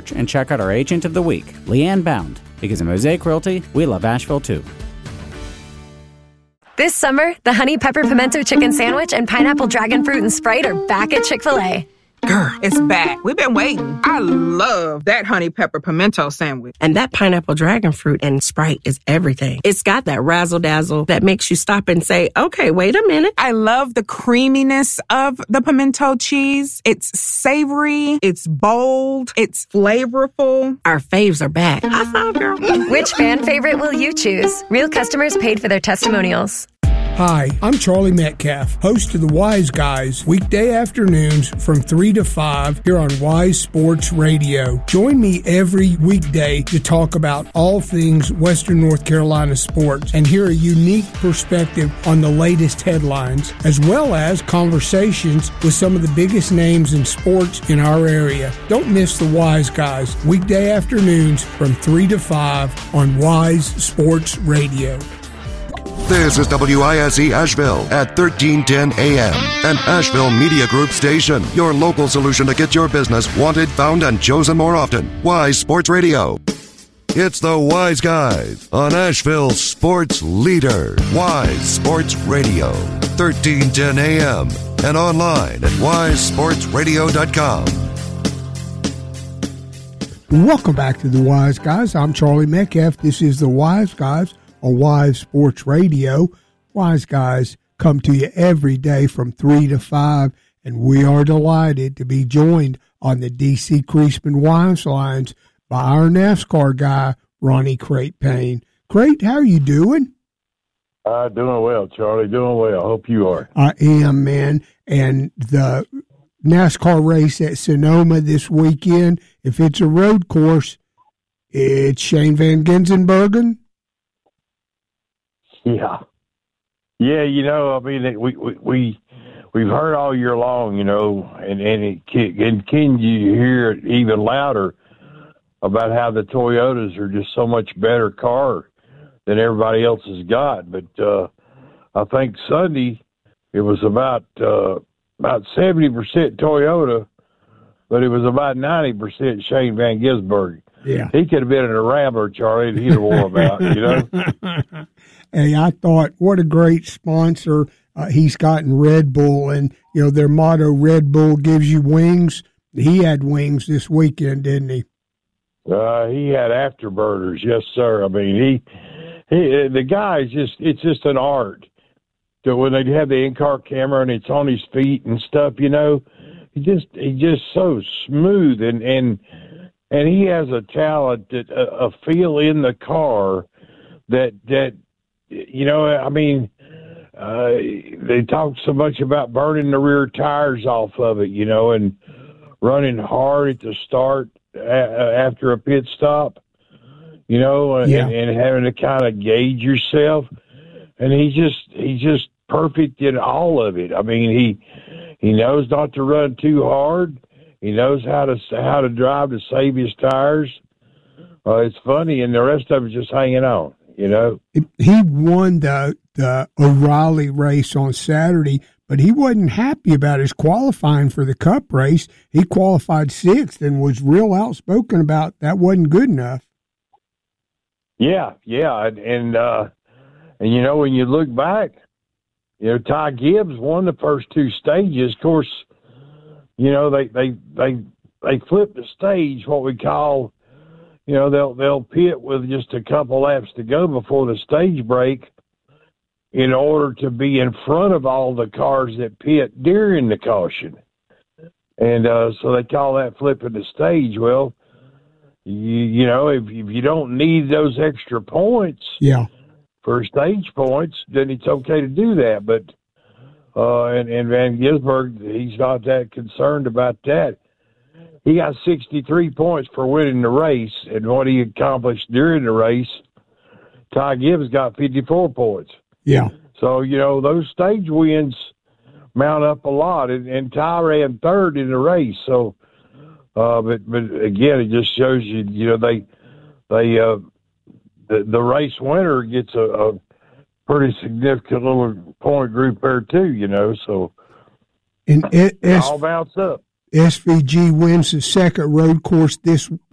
search and check out our Agent of the Week, Leanne Bound, because in Mosaic Realty, we love Asheville too. This summer, the Honey Pepper Pimento Chicken Sandwich and Pineapple Dragon Fruit and Sprite are back at Chick-fil-A. Girl, it's back. We've been waiting. I love that Honey Pepper Pimento Sandwich. And that Pineapple Dragon Fruit and Sprite is everything. It's got that razzle-dazzle that makes you stop and say, okay, wait a minute. I love the creaminess of the pimento cheese. It's savory. It's bold. It's flavorful. Our faves are back. I saw, girl. Which fan favorite will you choose? Real customers paid for their testimonials. Hi, I'm Charlie Metcalf, host of The Wise Guys, weekday afternoons from 3 to 5 here on Wise Sports Radio. Join me every weekday to talk about all things Western North Carolina sports and hear a unique perspective on the latest headlines, as well as conversations with some of the biggest names in sports in our area. Don't miss The Wise Guys, weekday afternoons from 3 to 5 on Wise Sports Radio. This is WISE Asheville at 1310 AM, an Asheville Media Group station. Your local solution to get your business wanted, found, and chosen more often. Wise Sports Radio. It's the Wise Guys on Asheville's sports leader. Wise Sports Radio, 1310 AM, and online at wisesportsradio.com. Welcome back to The Wise Guys. I'm Charlie Metcalf. This is The Wise Guys on Wise Sports Radio. Wise Guys come to you every day from 3 to 5, and we are delighted to be joined on the D.C. Creasman Wise Lines by our NASCAR guy, Ronnie Crate Payne. Crate, how are you doing? Doing well, Charlie. Doing well. Hope you are. I am, man. And the NASCAR race at Sonoma this weekend, if it's a road course, it's Shane Van Gisbergen. Yeah, you know, I mean, we've heard all year long, you know, and can you hear it even louder about how the Toyotas are just so much better car than everybody else has got. But I think Sunday it was about 70% Toyota, but it was about 90% Shane Van Gisbergen. Yeah, he could have been in a Rambler, Charlie, and he'd have won about, you know. Hey, I thought, what a great sponsor he's got in Red Bull. And, you know, their motto, Red Bull gives you wings. He had wings this weekend, didn't he? He had afterburners, yes, sir. I mean, he the guy is it's just an art. So when they have the in-car camera and it's on his feet and stuff, you know, he just so smooth and he has a talent, that a feel in the car that you know, I mean, they talk so much about burning the rear tires off of it, you know, and running hard at the start after a pit stop, you know, and having to kind of gauge yourself. And he's just perfect in all of it. I mean, he knows not to run too hard. He knows how to drive to save his tires. It's funny, and the rest of it's just hanging on. You know, he won the O'Reilly race on Saturday, but he wasn't happy about his qualifying for the Cup race. He qualified 6th and was real outspoken about that wasn't good enough. Yeah, and you know, when you look back, you know, Ty Gibbs won the first 2 stages. Of course, you know, they flipped the stage, what we call. You know, they'll pit with just a couple laps to go before the stage break in order to be in front of all the cars that pit during the caution. And so they call that flipping the stage. Well, you know, if you don't need those extra points for stage points, then it's okay to do that. But and Van Gisbergen, he's not that concerned about that. He got 63 points for winning the race, and what he accomplished during the race, Ty Gibbs got 54 points. Yeah. So, you know, those stage wins mount up a lot, and Ty ran 3rd in the race. So, but again, it just shows you, you know, the race winner gets a pretty significant little point group there too, you know. So, and it all bounce up. SVG wins the second road course this